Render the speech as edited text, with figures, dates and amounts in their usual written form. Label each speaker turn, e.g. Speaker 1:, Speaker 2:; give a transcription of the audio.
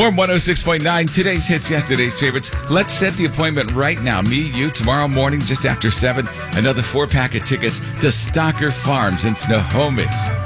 Speaker 1: Warm 106.9, today's hits, yesterday's favorites. Let's set the appointment right now. Me, you, tomorrow morning just after 7. Another 4-pack of tickets to Stocker Farms in Snohomish.